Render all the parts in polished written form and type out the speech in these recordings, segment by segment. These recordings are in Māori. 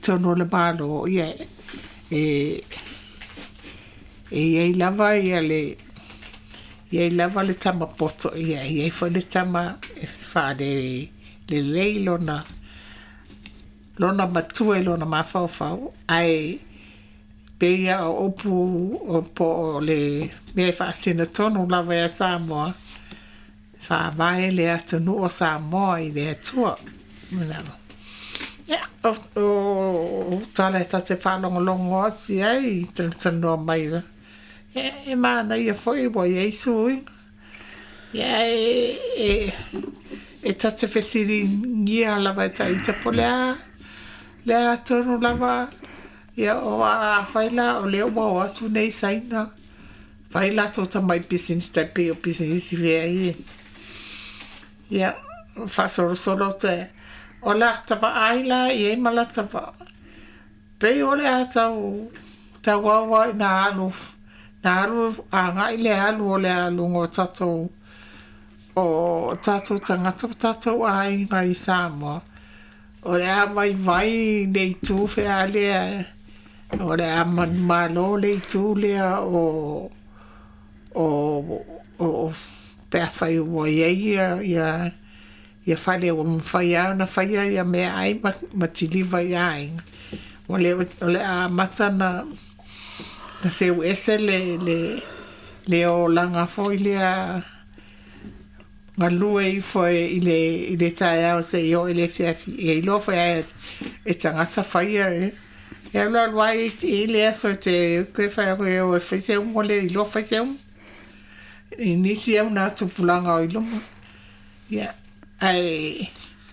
tono le malo ia ia lava ia lava le tama poto ia foi le tama fa le leilo na lona matue lona mafau ai peia opu o po le me fa sina tono lava ia Samoa fa vai le atunu o Samoa i le atua o tala e tate whalongolongo ati ai tanoa mai da e mana ia foi bo ia isui ia e tate whesiri ngia lava e taita po lea tonu lava ia o a whaila o leo mo atu nei saina whaila to tamai business tape o business vea ia whasoro te o la tapa aila i e mala tapa pe o le atau tawawa na alu a ngai le alu o le alu ngo tatou o tatou tangata tatou ai ngai Samoa o le a vai nei tu fe a lea o le a malo le tu lea o pe a whai ua ia fale o mwhai na whai ia mea ai matiliva ia ai. O le a mata na seu ese le o langa foi le a nga lue i foi i le tae au se i o i le fiafi i lo foi e tangata whai ia e alo alwai i le aso te koe whai o e whaise mo le i lo whaise i nisi au na tupulanga o i lomo. Ia. Ai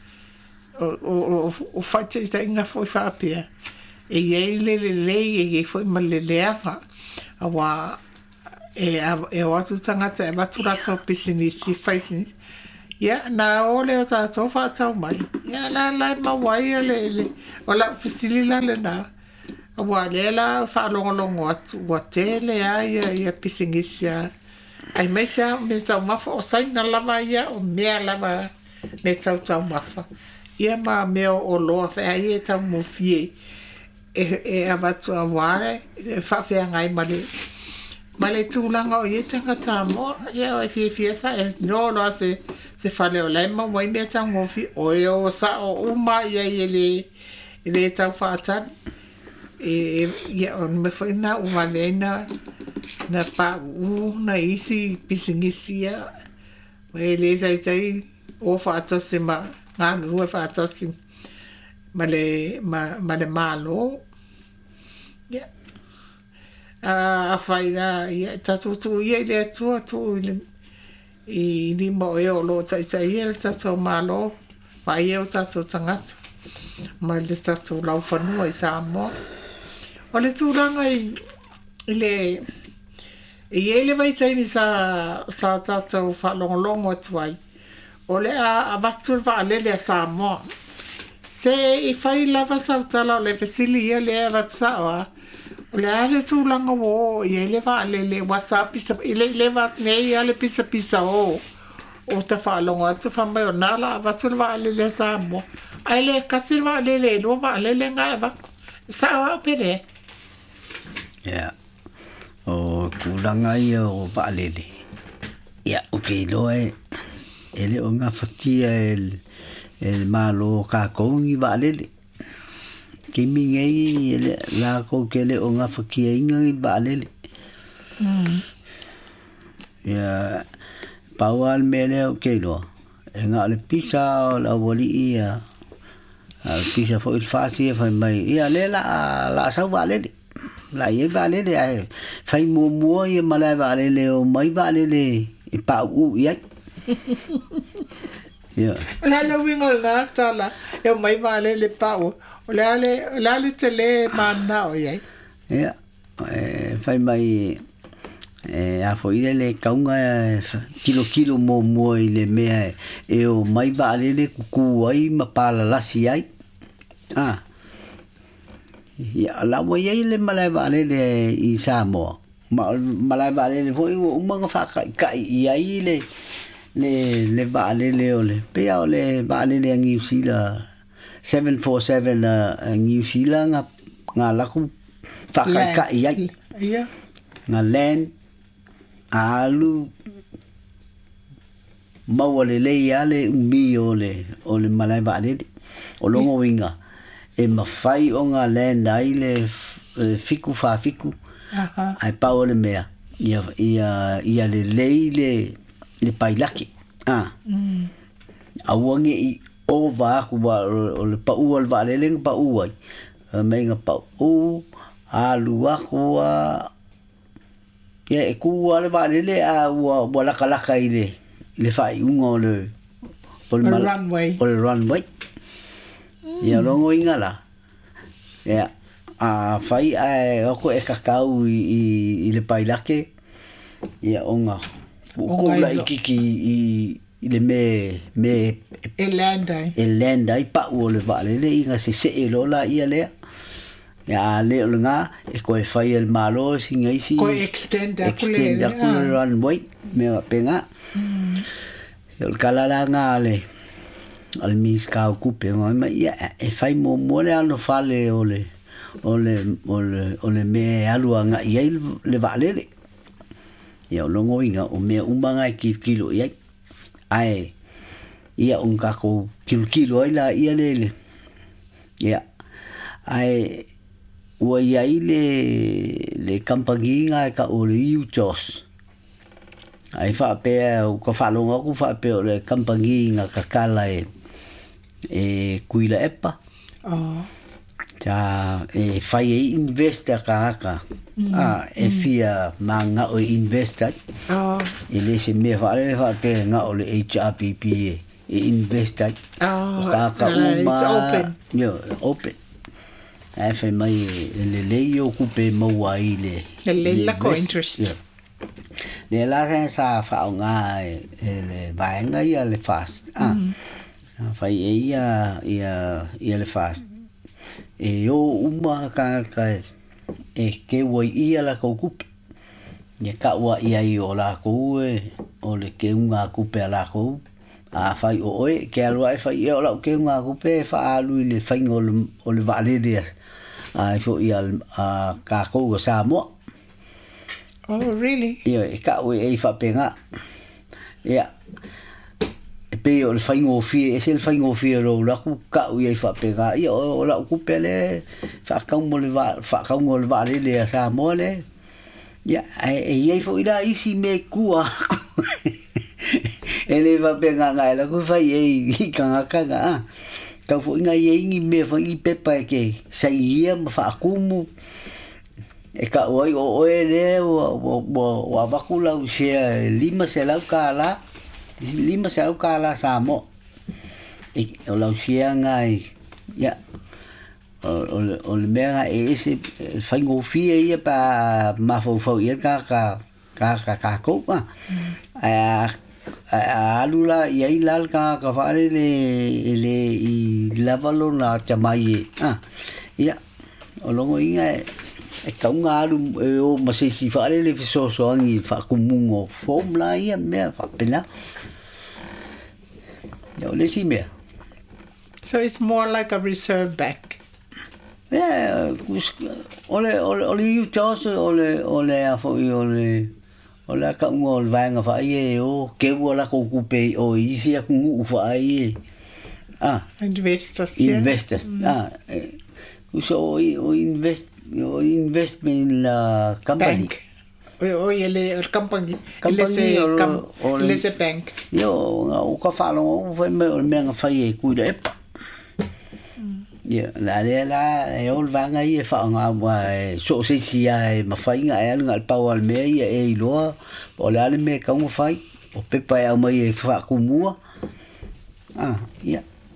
o fate sta inga foi fapia e le foi maleleanga awa e o atu tangata e matura to pisinisi faisi ya na ole o ta to fa tau mai ya la ma wai le o la fisilila le na awa le la fa longo atu watele ya pisinisi ai mai sa me tau mafa o sai na lava ia o mea lava me tau mafa ia ma meo o loa fe ai e tau mo fie e avatu a ware fa fe ngai male tūlanga o ie tangata mo ia o fie sa e no lo se fale o lema mo me tau mo fi o e o sa o uma ia le tau fa atan ia on me foi na uma na pa na isi pisingisia e le sai o fata sema nga no fata sim male malo ya a faina ya tatu ye le tu i ni mo e o lo sai e tatu malo pa ye o tatu tangata male tatu lau fanu ai Samoa o le tūranga i le ele vai taimi sa tātou whalongolongo atuai. O le a watu waalele a Samoa. Se i whai lava sautala o le vesili ia le a watu saoa. O le a le tūlanga wo i ele waalele wasa pisa, i le watu nei a le pisa o ta whalongo atu whamai o nala a watu waalele a Samoa. Ai le kasi waalele, no waalele ngai wako. Saoa pere. Ya. O kulanga ia o waalele. Ya, okay, loe. Ele o ngā whakia el malo ka koungi waalele. Ki mingei ele la ko kele o ngā whakia inga i waalele. Ya, paual mele o kei loa. E ngā le pisa o la wali ia. Pisa fo il fasi e fai mai. Ia le la sau waalele. La ia waalele ai. Fai mua ia malai waalele o mai waalele i pau ia. Yeah. La winga la tala e mai waalele pau. La le tele mana o ia. Ia. Fai mai a fo ile le kaunga kilo mua i le mea e o mai waalele kuku ai mapala lasi ai. Ya la wa ye le malai waalele i Samoa. Malai waalele foi o mga whaka kai ai le waalele o le. Pea o le waalele a New Zealand 747 New Zealand ngā laku whakaikai ai. Ia. Ngā land alu maua le lei ale umi o le malai vaalele o longo winga e mawhai o ngā land ai le fiku whaafiku ai pau le mea ia le lei le pailaki awange i o vaaku o le pau o le vaalele ngā pau ai mei ngā pau alu aku ia e kua le vaalele a ua lakalaka i le whai unga o le runway ia rongo inga la ia a whai ai oko e kakau i le pailake ia onga kula i kiki i le me e landai pa o le vaalele inga se lola ia lea ya le nga e ko fai el malo sin isi ko extend aku le runway me penga el kalala nga le al mis ka ocupe ma ya e fai mo le ano fale ole me alu nga ia le valele ya longo inga o me umanga kilo ia ai ia un kako kilo ai la ia le ya ai ua iai le kampanginga ka o le iutos. Ai whaapea, ka whalonga ku whaapea o le kampanginga ka kala e kuila epa. Ta e whai e investor ka haka. E fia ma nga o investor. E le se mea whaapea nga o le HRPP e investor. Ka uma. It's open. Ai fai mai le lei o kupe maua i le lako interest le la sa whaonga le vaenga ia le fast fai ia le fast e o uma ka e ke wai ia la ko kupe ia ka ua ia i o la ko o le ke unga kupe la ko a fai o oe ke alua e fai o la ke unga kupe fa alu le fai o le valede ai fo ia ka ko Samoa. Oh really? Ia e ka o e fa penga. Ia e pe o le faingo fie e se le faingo fie ro la ku ka o e fa penga. Ia o la ku pele fa ka mo le le Samoa le. Ia e fo ila isi me kua. Ele va penga nga la ku fai e ka ka fo inga ingi me fa i pepa ke sai ia ma fa akumu e ka oi o ele o abakula o se lima se lau kala Samo e o lau se ngai ya o le mea e ese fa ngofia ia pa ma fo ia ka ko alula ia ilal ka fale le i lavalo na chamai ia o longo inga e ka unga alu o masisi fale le so angi fa kumungo formula ia me fa pena ya le si me so it's more like a reserve bank ole you chose ole afo ola ka ngol vanga fa ie o ke wala ko kupe o isi aku ngu fa ie investors so investment la company o ele company le se bank yo o ka fa lo o fa me nga fa ie ku de ya la e ol vanga i fa nga so se si ai ma fa inga e nga pa wal me e lo o la le me ka mo fai o pepa e mai e fa ku mua ya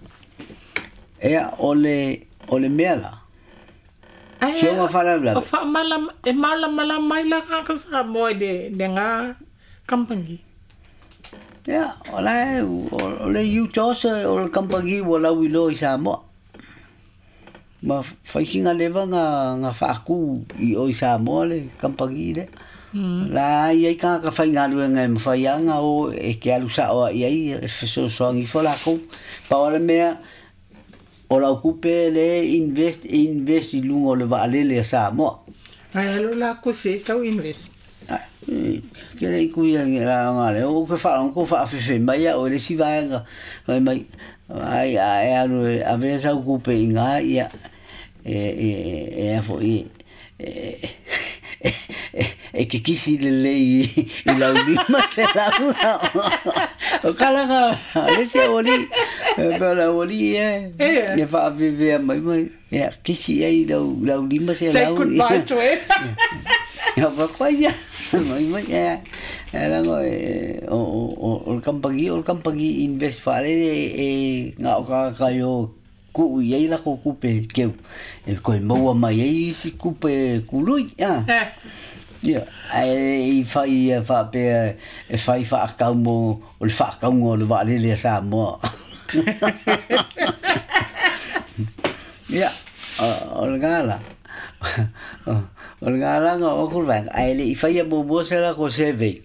ole me la yo ma fa la o fa mala mai la ka sa mo de nga company ya ole you chose o company wala wi lo sa mo ma whaikinga lewa nga whaaku i oi Samoa le kampagi le la iai ka whai ngā lua ngai ma whaianga o e ke alu sao iai e whesosoangi whalako pa ole mea o la kupe le invest i lungo le va le sa mo ai alo la ko se sa invest ke le ku ya la ngale o ke fa fe mai o le si va mai ai alo a ve sa kupe nga ya fo que kisi le i la ulima se la o kala ga le se oli pero la oli ne fa vive mai ya kisi ai la ulima se la uli sai to ya va quasi mai ya era o campagi invest fare nga ka yo ku ye la ko kupe ke ko mo mai ai si kupe kului ya ai fa pe fa ka mo o fa ka mo le vale le sa mo ya o gala o ku va ai le fa ya bo se la ko se ve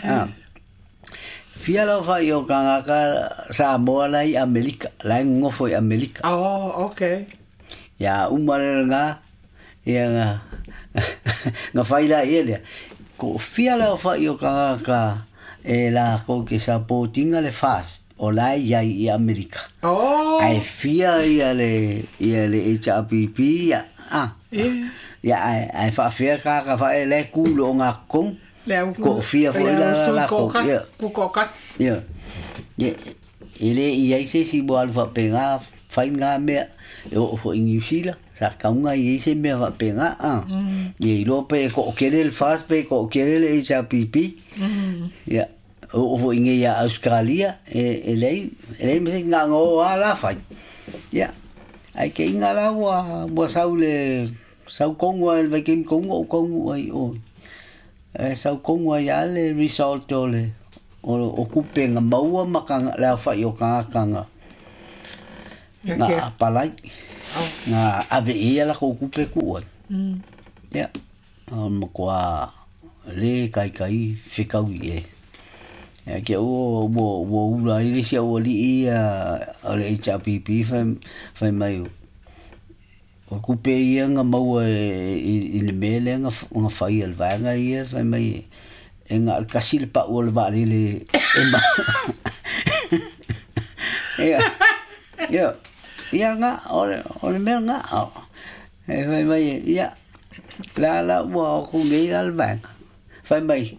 fia la fa yo ka sa mo la i Amerika la ngofo i Amerika oh okay ya umare nga ya nga faila ele ko fia la fa yo ka la ko que supporting le fast o la ya i Amerika ai fia ya le HPP ya ya ai fa fia ka fa le kulo nga kong ko fia fo la ko ya ele ia se si bo alfa penga fai nga me o fo inusila sa kaunga i se me va penga ye lo pe ko kele el fast pe ko kele el HPP ya o fo inge ya Australia ele me nga ngo ala fai ya ai ke inga la wa saule sau kongo el vakim kongo ai o sau kongo ya le result ole o kupe nga maua maka la fa yo ka nga palai nga ave ia la ko kupe ku ya mo kwa le kai fikau ye ya ke o ula ile sia o li ole HPP fa mai o kupe ia nga maua i le mele nga fai al vanga ia fa mai enga kasil pa o le vale le ya nga ole me nga fai mai ya la wa ku ngai al vanga fai mai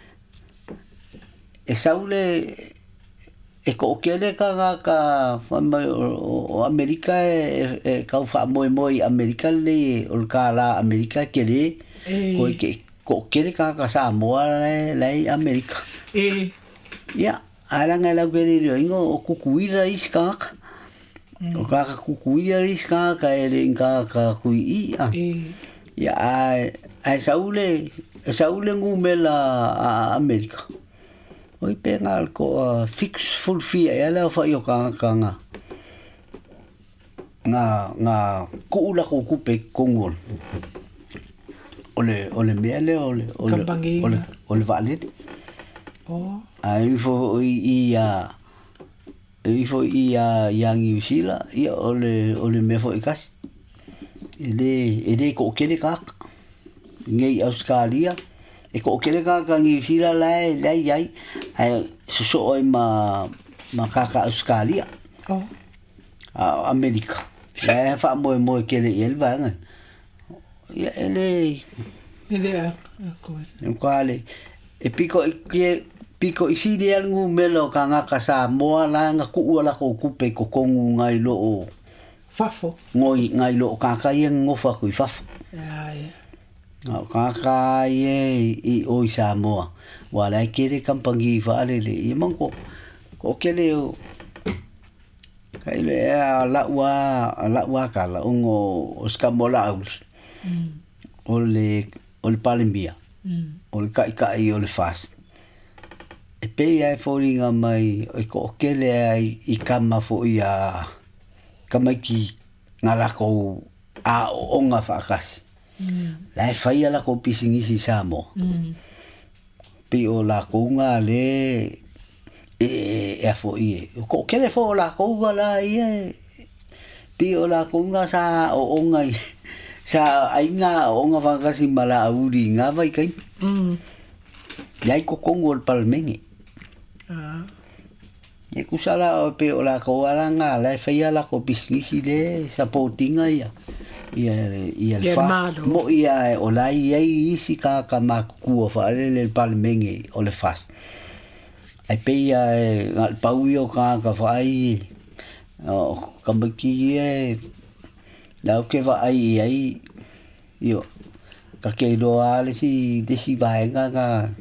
saule ko kele ka mai o Amerika ka fa moi Amerika le o ka la Amerika kele ko kele ka sa mo le Amerika ya ala nga la kele ingo kukuira iska o ka kukuira iska ka ele ka kui ya ai saule ngumela a Amerika oi pengal ko fix full fee ala fa yo ka nga ku la ko pe kongol ole mele ole vale ai fo yang usila ya ole me fo ikas ele ko kele ka ngai Australia ko kele ka ngi usila lai ai so ma kaka Australia Amerika ya fa mo kele el va ya ele quale pico isi de algo melo kanga kasa mo la nga ku la ko kupe ko kongu ngai lo fafo ngai lo kaka yang ngofa ku fafo kaka ye i o Samoa wala kere kampangi vale le imango ko kele o kaile la wa kala ungo skamola aus ole palembia ole kai ole fast e pe ai foringa mai ko kele ai I kama fo ia kamaki ngala ko a onga fakas la fai la ko pisingisi samo pe o la ko nga le e fo ie ko kele fo la ko wala ie pi o la ko nga sa o ngai sa ai nga o nga va kasi mala uri nga vai kai yai ko kongol palmengi e kusala o pe o la ko ala nga la fai ala ko business de supporting ia fa mo ia o la ia si ka ma ku fa le palmengi o le fast ai pe ia al pauio ka fai o kamaki e la ke va ai yo ka ke do ale si de si vai nga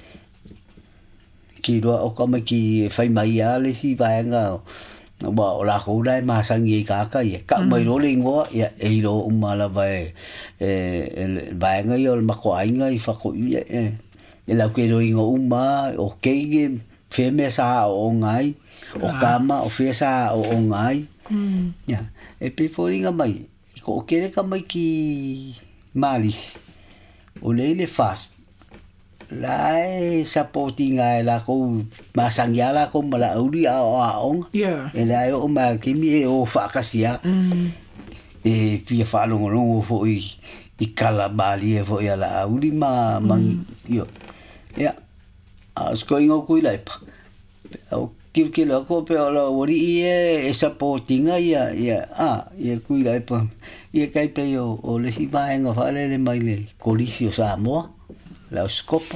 ki do o kamaki fai mai ale si vai nga ba o la ko dai ma sang ye ka mai ro lingo ya e ro mala vai vai nga yo ma ko ai nga i fa ko e la ke ro ingo uma o ke fe me sa o ngai o kama o fe sa o ngai ya e pe foringa mai ko kere ka mai ki malis o le fast la supporting ai la ko masang ya la ko mala uri a ong e la o ma ki mi o fa kasia e fi fa lo fo i kala bali e fo ya la uri ma man yo ya as ko ingo ku lai pa o ki lo ko pe o ori e supporting ai ya ya ku lai pa ye kai pe o le si va en fa le mai le colisio sa mo la scopa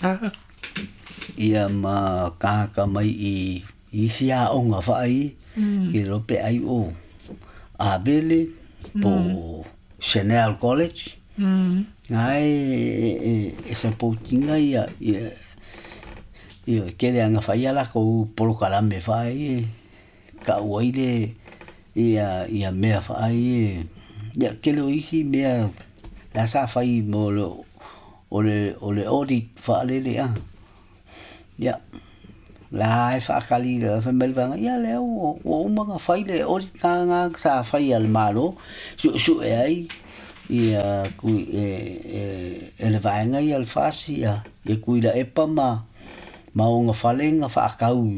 ia ma ka mai i sia onga fa ai ki ro pe ai o a bele po Chanel College ai e supporting ai ya io che le anga fa la ko polo kalame fa ai ka waile ia me fa ai ya que lo isi me la sa fa i mo lo o le audit fa le ya la fa kali le fa mel va ya le o ma fa le audit ka nga sa fa al malo su ai ia ku ele va nga i al fa sia e ku la epa ma o nga falenga fa kau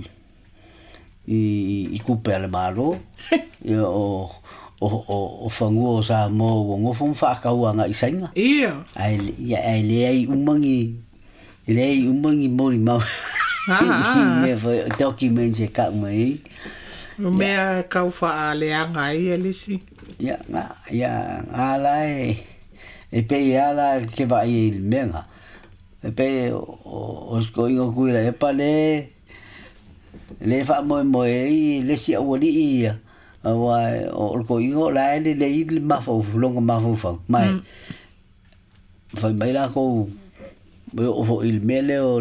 i ku pe al malo ia o fangu sa mo ngo fon fa ka wa nga isenga ai le umangi mori ma me foi document je ka mai me ka fa le anga ele si ya ala e pe ala ke va il menga e pe o sko ingo ku le pa le fa mo le si o li wa o ko ingo la le il ma fo longa ma fo mai fa mai la ko o il mele o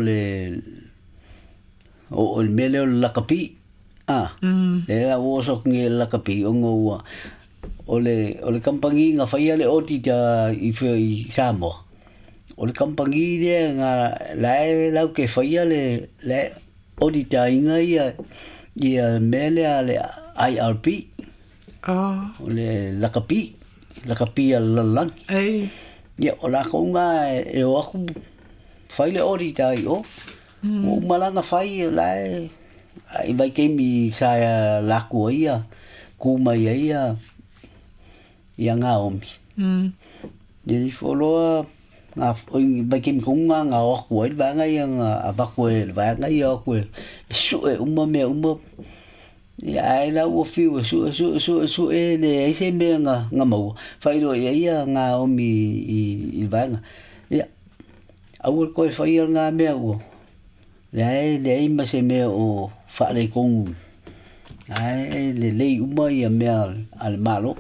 il mele o la capi era o so nge la capi o ngo o le kampangi nga fa le oti ta i fe i samo o le kampangi de nga la ke fa le oti ta inga ia mele ale IRP o le la capi la lang ya o la ko nga e o aku fa le oti ta o malanga fa la ai vai ke mi sa la ko ia ku mai ia ia nga omi de folo nga vai ke mi ko nga o ko va nga ia a va ko va nga ia ko su e me ya la o fi su e le ese me nga mo fa ro ia nga omi i va nga ya au ko fa ia nga me o le ma se me o fa le con le ia me al malo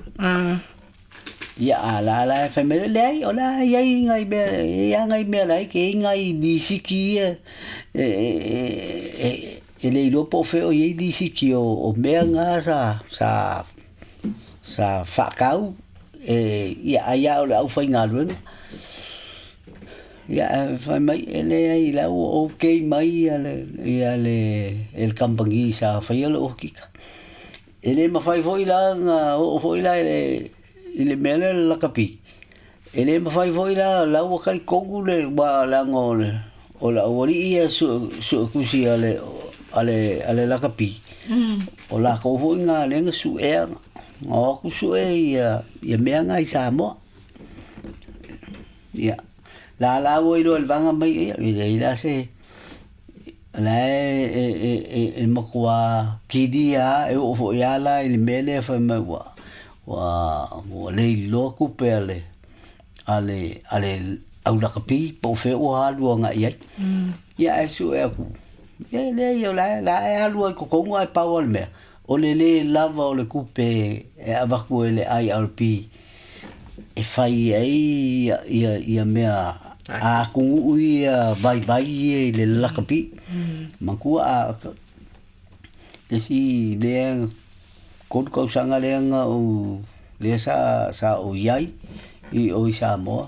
ya la fa me le o la ya ngai me la ke ngai di siki le lo po fe o ye di siki o me nga sa fa kau ya o la fa ngalun ya fa mai ele la okay mai ale el kampangi sa fa yo o kika ele ma fai foi la ele mele la capi ele ma fai foi la o kai kongu le ba la ngol o la ori ia su kusi ale la capi o la ko foi nga le su O kusu ia mea ngai Samoa. Ia. La wo ilo el vanga mai ia ila se la e makua kidia e o fo ia la il mele fa mai wa le lo kupe ale au la kapi po fe o alu nga ia. Ia e su e ku. Ia le ia la alu ko ko ngai pa wal me. O le lava o le kupe e avaku ele IRP e fai ia mea a kungu ia vai e le lakapi makua e si le kon ko sanga le nga o le sa o yai i o Samoa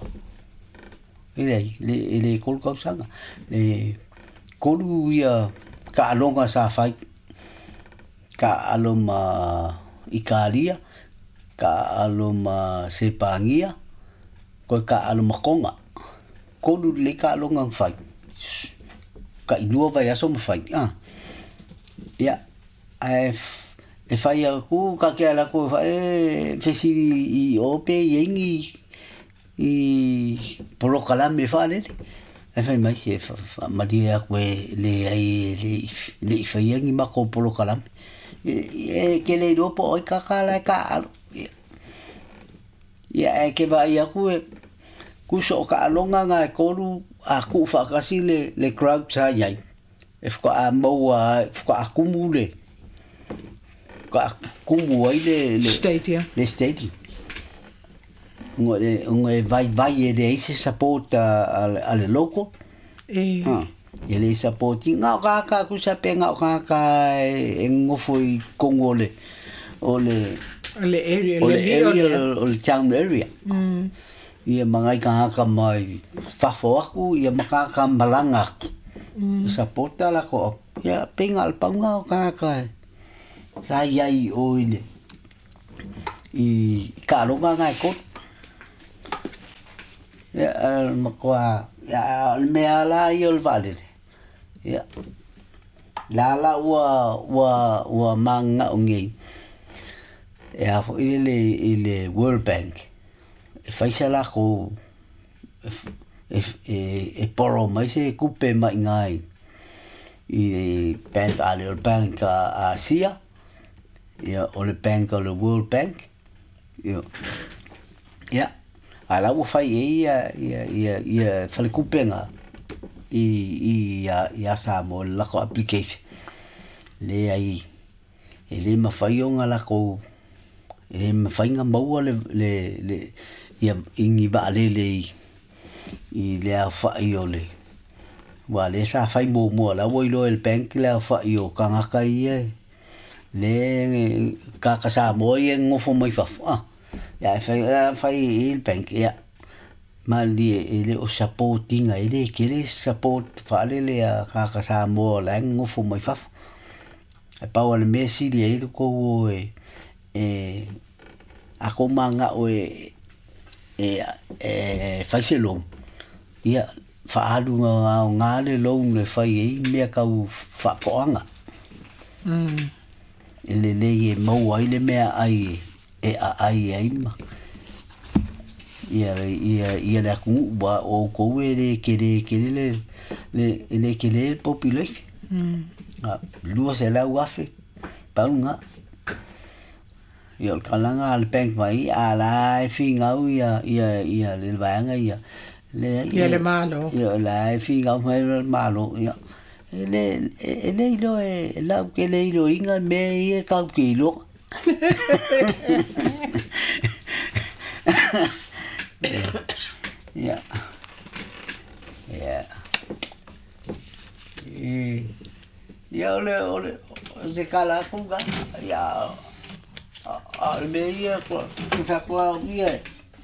le kon ko sanga le kolu ia ka longa sa fai ka aloma Ikalia, ka aloma Sepangia, ko ka aloma Konga. Kodu le ka alonga fai. Ka ilua vai aso mo fai. Ya, e fai aku ka ke ala ko fai fesi i ope yengi i polokala me fale. E fai mai se madia ko le ai le fai yengi ma ko polokala. E ke le ropo o kakala ka ia e ke vai aku ku so ka longa nga koru a ku fa kasi le crowd sa yai e fko a moa fko a kumule ka kumu ai le stadium ngoi vai de ese support ale loco ele supporting nga ka ku sa penga ka ngofoi kongole ole area ole town area ia mangai ka mai fafo aku ia maka malanga supporta la ko ia penga al panga ka sa yai oile i ka longa nga ko ya makwa ya meala iol vale ya la wa manga ungi ya fo ile World Bank e faisa la ko e poro mai se kupe mai ngai i bank ale bank a Asia ya ole bank ole World Bank ya ala wo fai ia fale kupenga ia Samoa la ko application le ai ele ma fai onga la ko e ma fai nga mau le ia ingi ba le i le fai ole wa le sa fai mo la wo ilo el bank le fai o kanga kai le ka Samoa e ngofo mai fa ya fai il bank ya mali ele o supporting ele que ele support fale le ka Samoa la ngofo mai fa e pa o le Messi di ele ko a ko manga o fai se long ia fa alu nga le long le fai me ka u fa poanga ele le mo ai le me ai ai ma ia la ku ba o ko le que le population lu se la wafe pa nga ia kalanga al bank mai ala finga ia le vanga ia le malo ia la finga mai malo ia ele lo la que le lo inga me ia ka kilo yeah ya ole se kala kunga ya al meia ko fa ko ia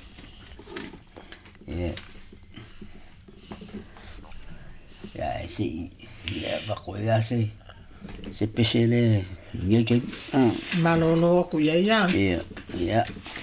ya si ya va cuidar se pese le malo lo ku ya ya